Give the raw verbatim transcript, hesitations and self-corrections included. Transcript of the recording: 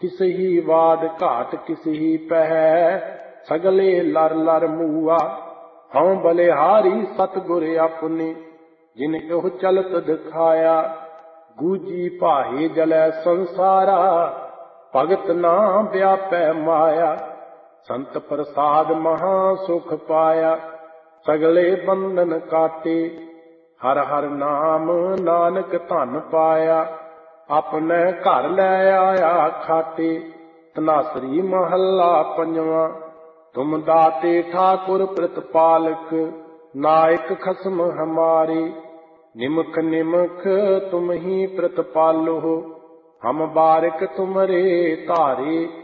किसही वाद घाट किसही पहै, सगले लर लर मूआ। हऊँ बलिहारी सतगुर अपने, जिन एह चलत दिखाया। गूंजी भाहे जलै संसारा, भगत ना व्यापै माया। संत प्रसाद महा सुख पाया, सगले बंधन काटे। हर हर नाम नानक धन पाया, अपने घर लै आया खाटे। तनासरी महला पंजवा, तुम दाते ठाकुर प्रतिपालक, नायक खसम हमारे। निमख निमख तुम ही प्रतिपालो, हम बारिक तुमरे तारे।